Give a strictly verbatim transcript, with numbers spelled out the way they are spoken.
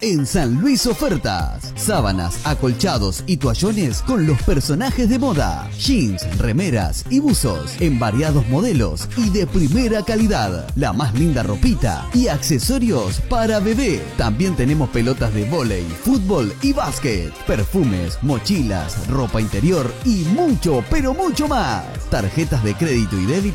en San Luis Ofertas. Sábanas, acolchados y toallones con los personajes de moda. Jeans, remeras y buzos en variados modelos y de primera calidad. La más linda ropita y accesorios para bebé. También tenemos pelotas de vóley, fútbol y básquet. Perfumes, mochilas, ropa interior y mucho, pero mucho más. Tarjetas de crédito y débito